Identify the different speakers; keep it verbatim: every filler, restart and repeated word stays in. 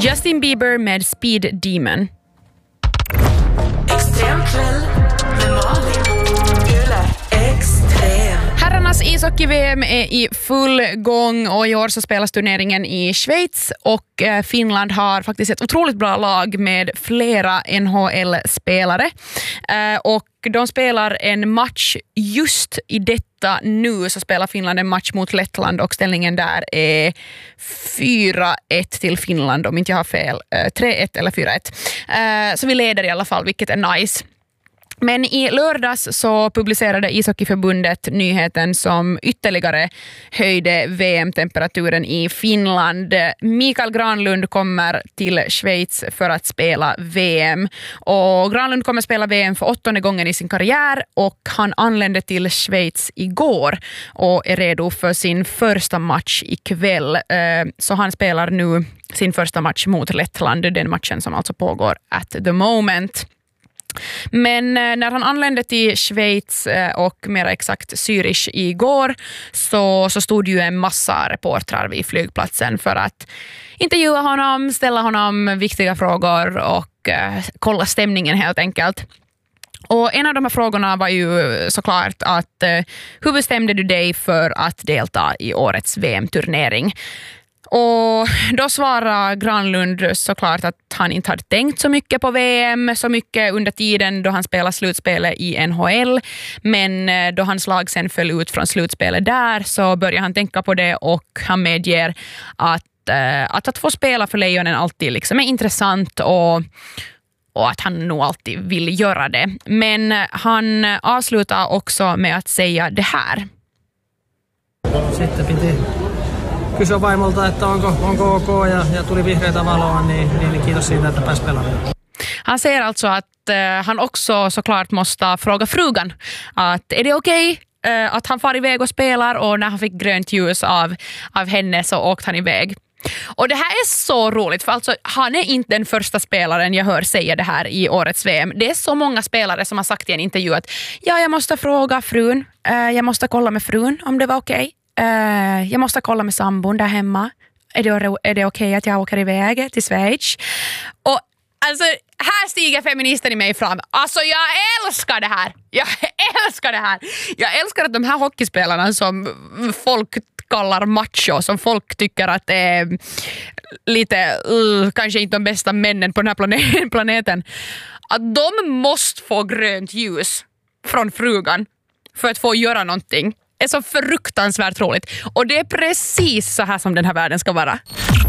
Speaker 1: Justin Bieber med Speed Demon.
Speaker 2: Extremkväll med Malin. Yle Extrem.
Speaker 1: Herrarnas ishockey-V M är i full gång och i år så spelas turneringen i Schweiz och Finland har faktiskt ett otroligt bra lag med flera N H L-spelare. Och de spelar en match just i detta nu, så spelar Finland en match mot Lettland och ställningen där är fyra ett till Finland om inte jag har fel. tre ett eller fyra ett. Så vi leder i alla fall, vilket är nice. Men i lördags så publicerade Ishockeyförbundet nyheten som ytterligare höjde V M-temperaturen i Finland. Mikael Granlund kommer till Schweiz för att spela V M. Och Granlund kommer spela V M för åttonde gången i sin karriär och han anlände till Schweiz igår och är redo för sin första match ikväll. Så han spelar nu sin första match mot Lettland, den matchen som alltså pågår at the moment. Men när han anlände till Schweiz och mer exakt Zürich igår så, så stod ju en massa reportrar vid flygplatsen för att intervjua honom, ställa honom viktiga frågor och eh, kolla stämningen helt enkelt. Och en av de här frågorna var ju såklart att eh, hur bestämde du dig för att delta i årets V M-turnering? Och då svarar Granlund såklart att han inte hade tänkt så mycket på V M, så mycket under tiden då han spelade slutspelet i N H L. Men då hans lag sen föll ut från slutspelet där så började han tänka på det och han medger att, att, att få spela för Lejonen alltid liksom är intressant och, och att han nog alltid vill göra det. Men han avslutar också med att säga det här.
Speaker 3: Sitten piti kysyä vaimolta, että onko, onko ok ja, ja tuli vihreätä valoa, niin, niin, niin kiitos siitä, että pääsi pelaamaan.
Speaker 1: Han säger alltså att eh, han också såklart måste fråga frugan att är det okej okay, eh, att han far iväg och spelar, och när han fick grönt ljus av, av henne så åkte han iväg. Och det här är så roligt för alltså han är inte den första spelaren jag hör säga det här i årets V M. Det är så många spelare som har sagt i en intervju att ja, jag måste fråga frun, eh, jag måste kolla med frun om det var okej. Okay. Uh, jag måste kolla med sambon där hemma. Är det, är det okej okay att jag åker iväg till Schweiz? Och alltså, här stiger feministen i mig fram. Alltså, jag älskar det här. Jag älskar det här. Jag älskar att de här hockeyspelarna som folk kallar macho, som folk tycker att är lite, uh, kanske inte de bästa männen på den här planeten, att de måste få grönt ljus från frugan för att få göra någonting. Är så fruktansvärt roligt. Och det är precis så här som den här världen ska vara.